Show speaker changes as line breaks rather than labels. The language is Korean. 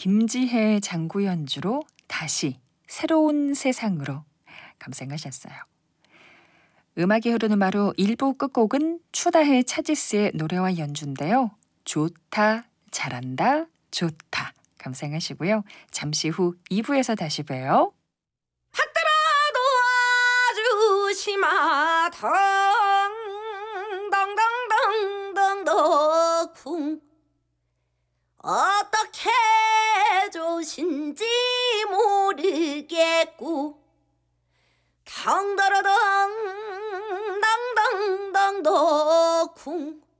김지혜 장구 연주로 다시 새로운 세상으로 감상하셨어요. 음악이 흐르는 마루 1부 끝곡은 추다해 차지스의 노래와 연주인데요. 좋다, 잘한다, 좋다 감상하시고요. 잠시 후 2부에서 다시 봬요.
학더라도 와주시마 덩덩덩덩덩덩쿵 어떻게 조신지 모르겠고 덩더러덩 덩덩덩덩쿵